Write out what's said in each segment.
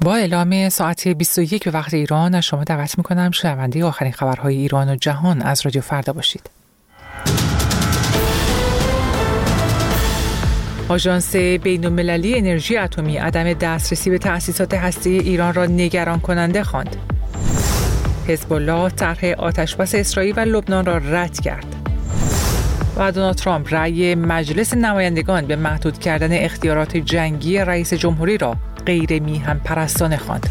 با اعلام ساعت 21 به وقت ایران شما دعوت میکنم شنونده آخرین خبرهای ایران و جهان از رادیو فردا باشید. آژانس بین‌المللی انرژی اتمی عدم دسترسی به تأسیسات هسته‌ای ایران را نگران کننده خواند. حزب الله طرح آتشبس اسرائیل و لبنان را رد کرد. و دونالد ترامپ رأی مجلس نمایندگان به محدود کردن اختیارات جنگی رئیس جمهوری را غیر میهن پرستانه خواند.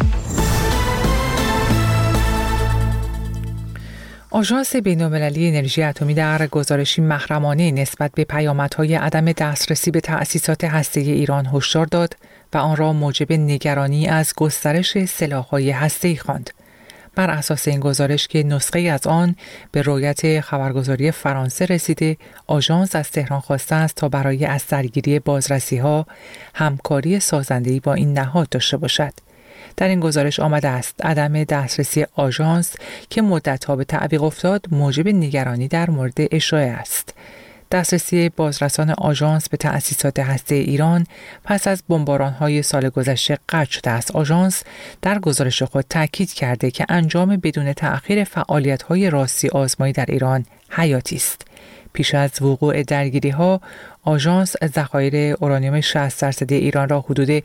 آژانس بین‌المللی انرژی اتمی در گزارشی محرمانه نسبت به پیامدهای عدم دسترسی به تأسیسات هسته‌ای ایران هشدار داد و آن را موجب نگرانی از گسترش سلاح‌های هسته‌ای خواند. بر اساس این گزارش که نسخه از آن به رویت خبرگزاری فرانسه رسیده، آژانس از تهران خواسته است تا برای از درگیری بازرسی‌ها همکاری سازنده‌ای با این نهاد داشته باشد. در این گزارش آمده است عدم دسترسی آژانس که مدت‌ها به تعویق افتاد موجب نگرانی در مورد اشاعه است. دسترسی بازرسان آژانس به تأسیسات هسته‌ای ایران پس از بمباران‌های سال گذشته قطع شده است. آژانس در گزارش خود تاکید کرده که انجام بدون تأخیر فعالیت‌های راستی آزمایی در ایران حیاتی است. پیش از وقوع درگیری‌ها، آژانس ذخایر اورانیوم 60% ایران را حدود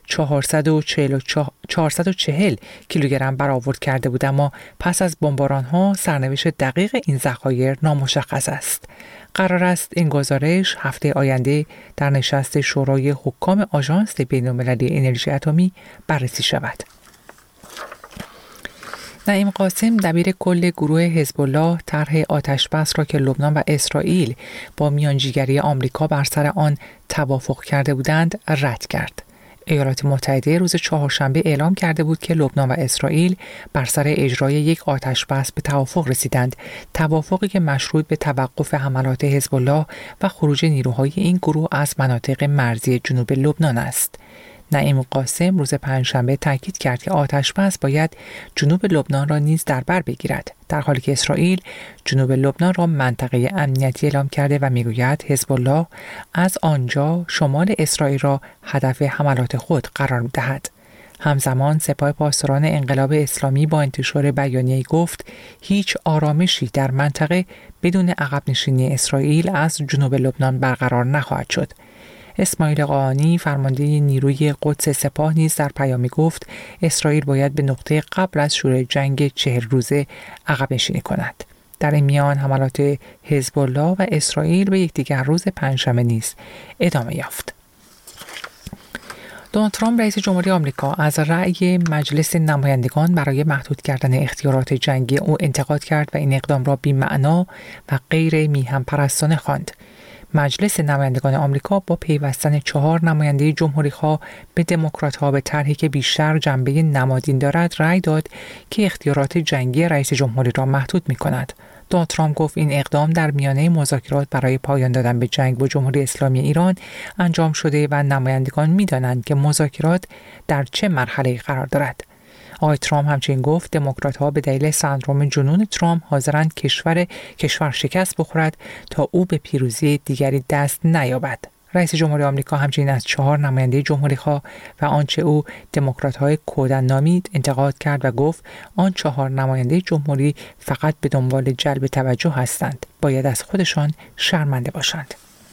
440 کیلوگرم برآورد کرده بود، اما پس از بمباران‌ها سرنوشت دقیق این ذخایر نامشخص است. قرار است این گزارش هفته آینده در نشست شورای حکام آژانس بین‌المللی انرژی اتمی بررسی شود. نعیم قاسم دبیر کل گروه حزب الله طرح آتشبس را که لبنان و اسرائیل با میانجیگری آمریکا بر سر آن توافق کرده بودند رد کرد. ایالات متحده روز چهارشنبه اعلام کرده بود که لبنان و اسرائیل بر سر اجرای یک آتشبس به توافق رسیدند، توافقی که مشروط به توقف حملات حزب الله و خروج نیروهای این گروه از مناطق مرزی جنوب لبنان است. نعیم قاسم روز پنجشنبه تاکید کرد که آتشبس باید جنوب لبنان را نیز در بر بگیرد، در حالی که اسرائیل جنوب لبنان را منطقه امنیتی اعلام کرده و میگوید حزب الله از آنجا شمال اسرائیل را هدف حملات خود قرار می‌دهد. همزمان سپاه پاسداران انقلاب اسلامی با انتشار بیانیه‌ای گفت هیچ آرامشی در منطقه بدون عقب نشینی اسرائیل از جنوب لبنان برقرار نخواهد شد. اسماعیل قاآنی فرمانده نیروی قدس سپاه نیز در پیامی گفت اسرائیل باید به نقطه قبل از شروع جنگ 40 روزه عقب نشینی کند. در این میان حملات حزب الله و اسرائیل به یکدیگر روز پنجشنبه نیز ادامه یافت. دونالد ترامپ رئیس جمهوری آمریکا از رأی مجلس نمایندگان برای محدود کردن اختیارات جنگی او انتقاد کرد و این اقدام را بی‌معنا و غیر میهن پرستانه خواند. مجلس نمایندگان آمریکا با پیوستن 4 نماینده جمهوری‌خواه به دموکرات‌ها به طرحی که بیشتر جنبه نمادین دارد رأی داد که اختیارات جنگی رئیس جمهوری را محدود می‌کند. دونالد ترامپ گفت این اقدام در میانه مذاکرات برای پایان دادن به جنگ با جمهوری اسلامی ایران انجام شده و نمایندگان می‌دانند که مذاکرات در چه مرحله‌ای قرار دارد. آقای ترامپ همچنین گفت دموکرات‌ها به دلیل سندرم جنون ترامپ حاضرند کشور شکست بخورد تا او به پیروزی دیگری دست نیابد. رئیس جمهوری آمریکا همچنین از 4 نماینده جمهوری‌خواه و آنچه او دموکرات‌های کودن نامید انتقاد کرد و گفت آن 4 نماینده جمهوری فقط به دنبال جلب توجه هستند، باید از خودشان شرمنده باشند.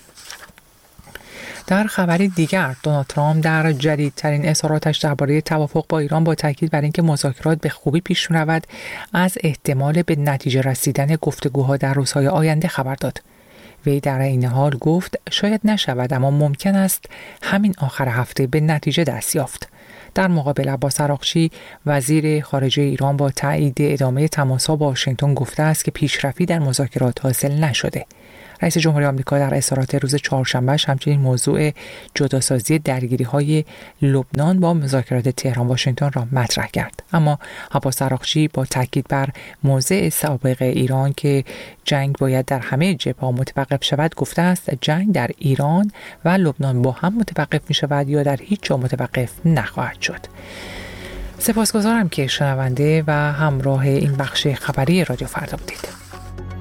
در خبری دیگر دونالد ترامپ در جدیدترین اظهاراتش درباره توافق با ایران با تاکید بر اینکه مذاکرات به خوبی پیش می‌رود از احتمال به نتیجه رسیدن گفتگوها در روزهای آینده خبر داد. وی در این حال گفت شاید نشود اما ممکن است همین آخر هفته به نتیجه دست یافت. در مقابل عباس عراقچی وزیر خارجه ایران با تایید ادامه تماس‌ها با واشنگتن گفته است که پیشرفتی در مذاکرات حاصل نشده. رئیس جمهوری آمریکا در اظهارات روز چهارشنبه همچنین موضوع جداسازی درگیری‌های لبنان با مذاکرات تهران واشنگتن را مطرح کرد. اما عباس عراقچی با تاکید بر موضع سابق ایران که جنگ باید در همه جبهه‌ها متوقف شود گفته است جنگ در ایران و لبنان با هم متوقف می‌شود یا در هیچ جا متوقف نخواهد شد. سپاسگزارم که شنونده و همراه این بخش خبری رادیو فردا بودید.